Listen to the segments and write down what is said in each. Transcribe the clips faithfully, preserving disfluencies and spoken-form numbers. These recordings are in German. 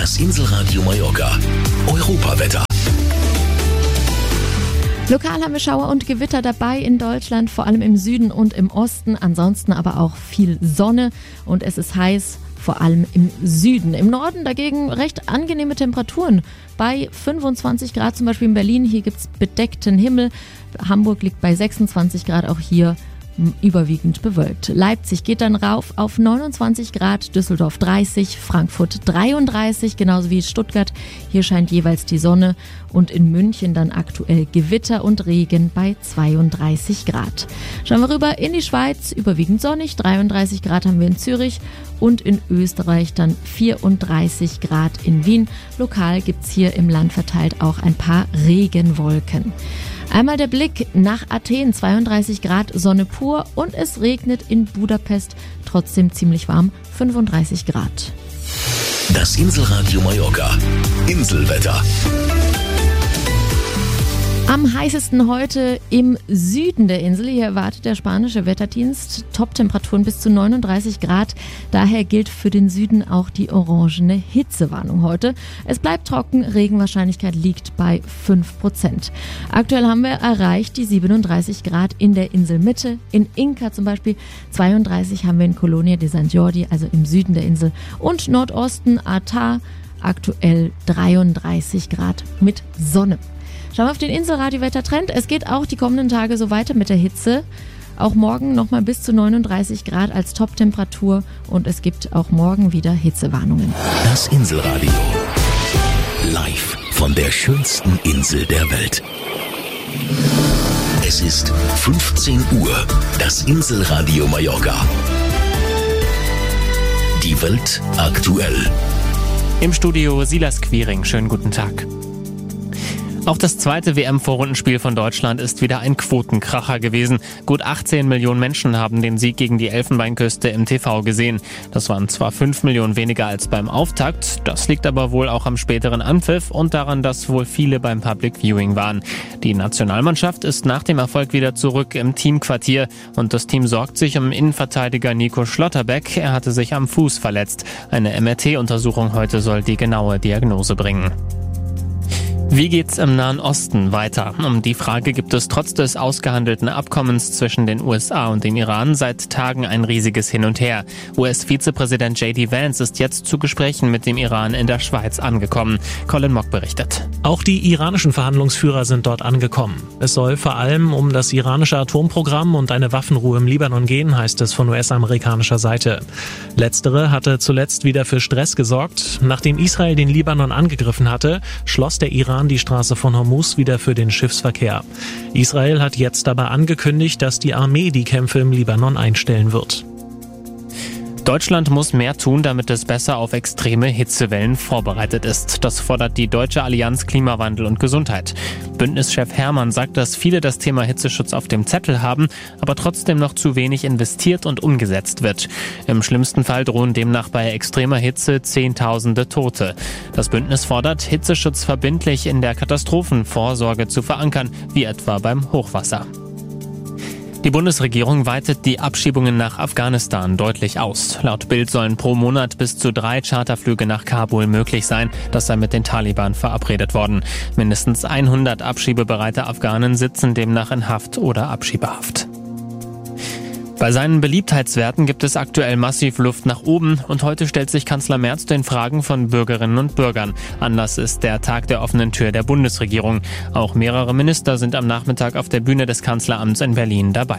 Das Inselradio Mallorca. Europawetter. Lokal haben wir Schauer und Gewitter dabei in Deutschland, vor allem im Süden und im Osten. Ansonsten aber auch viel Sonne und es ist heiß, vor allem im Süden. Im Norden dagegen recht angenehme Temperaturen. Bei fünfundzwanzig Grad zum Beispiel in Berlin, hier gibt es bedeckten Himmel. Hamburg liegt bei sechsundzwanzig Grad, auch hier überwiegend bewölkt. Leipzig geht dann rauf auf neunundzwanzig Grad, Düsseldorf dreißig, Frankfurt dreiunddreißig, genauso wie Stuttgart. Hier scheint jeweils die Sonne und in München dann aktuell Gewitter und Regen bei zweiunddreißig Grad. Schauen wir rüber in die Schweiz, überwiegend sonnig, dreiunddreißig Grad haben wir in Zürich und in Österreich dann vierunddreißig Grad in Wien. Lokal gibt's hier im Land verteilt auch ein paar Regenwolken. Einmal der Blick nach Athen, zweiunddreißig Grad, Sonne pur und es regnet in Budapest, trotzdem ziemlich warm, fünfunddreißig Grad. Das Inselradio Mallorca. Inselwetter. Am heißesten heute im Süden der Insel. Hier erwartet der spanische Wetterdienst Top-Temperaturen bis zu neununddreißig Grad. Daher gilt für den Süden auch die orangene Hitzewarnung heute. Es bleibt trocken, Regenwahrscheinlichkeit liegt bei fünf Prozent. Aktuell haben wir erreicht die siebenunddreißig Grad in der Inselmitte. In Inca zum Beispiel zweiunddreißig haben wir in Colonia de San Jordi, also im Süden der Insel. Und Nordosten Arta aktuell dreiunddreißig Grad mit Sonne. Schauen wir auf den Inselradio-Wettertrend. Es geht auch die kommenden Tage so weiter mit der Hitze. Auch morgen nochmal bis zu neununddreißig Grad als Top-Temperatur und es gibt auch morgen wieder Hitzewarnungen. Das Inselradio. Live von der schönsten Insel der Welt. Es ist fünfzehn Uhr. Das Inselradio Mallorca. Die Welt aktuell. Im Studio Silas Quiring. Schönen guten Tag. Auch das zweite W M-Vorrundenspiel von Deutschland ist wieder ein Quotenkracher gewesen. Gut achtzehn Millionen Menschen haben den Sieg gegen die Elfenbeinküste im T V gesehen. Das waren zwar fünf Millionen weniger als beim Auftakt, das liegt aber wohl auch am späteren Anpfiff und daran, dass wohl viele beim Public Viewing waren. Die Nationalmannschaft ist nach dem Erfolg wieder zurück im Teamquartier und das Team sorgt sich um Innenverteidiger Nico Schlotterbeck. Er hatte sich am Fuß verletzt. Eine M R T-Untersuchung heute soll die genaue Diagnose bringen. Wie geht's im Nahen Osten weiter? Um die Frage gibt es trotz des ausgehandelten Abkommens zwischen den U S A und dem Iran seit Tagen ein riesiges Hin und Her. U S-Vizepräsident J D Vance ist jetzt zu Gesprächen mit dem Iran in der Schweiz angekommen. Colin Mock berichtet. Auch die iranischen Verhandlungsführer sind dort angekommen. Es soll vor allem um das iranische Atomprogramm und eine Waffenruhe im Libanon gehen, heißt es von U S-amerikanischer Seite. Letztere hatte zuletzt wieder für Stress gesorgt. Nachdem Israel den Libanon angegriffen hatte, schloss der Iran die Straße von Hormuz wieder für den Schiffsverkehr. Israel hat jetzt aber angekündigt, dass die Armee die Kämpfe im Libanon einstellen wird. Deutschland muss mehr tun, damit es besser auf extreme Hitzewellen vorbereitet ist. Das fordert die Deutsche Allianz Klimawandel und Gesundheit. Bündnischef Hermann sagt, dass viele das Thema Hitzeschutz auf dem Zettel haben, aber trotzdem noch zu wenig investiert und umgesetzt wird. Im schlimmsten Fall drohen demnach bei extremer Hitze Zehntausende Tote. Das Bündnis fordert, Hitzeschutz verbindlich in der Katastrophenvorsorge zu verankern, wie etwa beim Hochwasser. Die Bundesregierung weitet die Abschiebungen nach Afghanistan deutlich aus. Laut Bild sollen pro Monat bis zu drei Charterflüge nach Kabul möglich sein. Das sei mit den Taliban verabredet worden. Mindestens hundert abschiebebereite Afghanen sitzen demnach in Haft oder Abschiebehaft. Bei seinen Beliebtheitswerten gibt es aktuell massiv Luft nach oben und heute stellt sich Kanzler Merz den Fragen von Bürgerinnen und Bürgern. Anlass ist der Tag der offenen Tür der Bundesregierung. Auch mehrere Minister sind am Nachmittag auf der Bühne des Kanzleramts in Berlin dabei.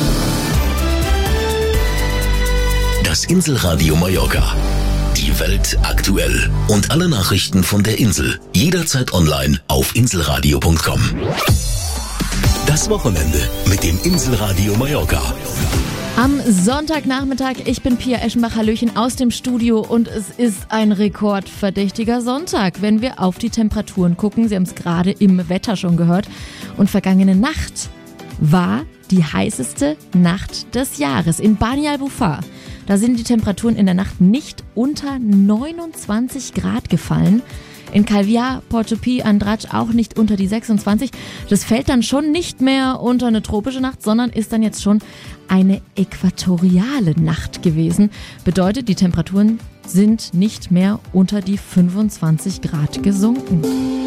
Das Inselradio Mallorca. Die Welt aktuell. Und alle Nachrichten von der Insel. Jederzeit online auf inselradio punkt com. Das Wochenende mit dem Inselradio Mallorca. Am Sonntagnachmittag, ich bin Pia Eschenbach, Hallöchen aus dem Studio und es ist ein rekordverdächtiger Sonntag, wenn wir auf die Temperaturen gucken. Sie haben es gerade im Wetter schon gehört. Und vergangene Nacht war die heißeste Nacht des Jahres in Bani al-Bufar. Da sind die Temperaturen in der Nacht nicht unter neunundzwanzig Grad gefallen. In Calviá, Porto-Pi, Andratx auch nicht unter die sechsundzwanzig. Das fällt dann schon nicht mehr unter eine tropische Nacht, sondern ist dann jetzt schon eine äquatoriale Nacht gewesen. Bedeutet, die Temperaturen sind nicht mehr unter die fünfundzwanzig Grad gesunken.